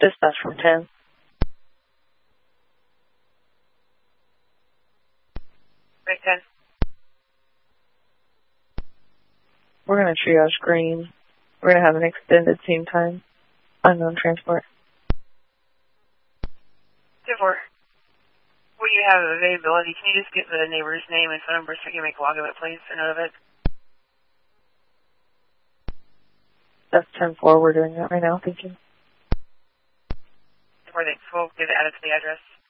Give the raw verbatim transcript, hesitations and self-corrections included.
Dispatch from ten. Right, ten. We're going to triage green. We're going to have an extended team time. Unknown transport. ten four. When you have availability, can you just get the neighbor's name and phone number so you can make a log of it, please, a note of it? That's ten four. We're doing that right now. Thank you. ten four, thanks. We'll get it added to the address.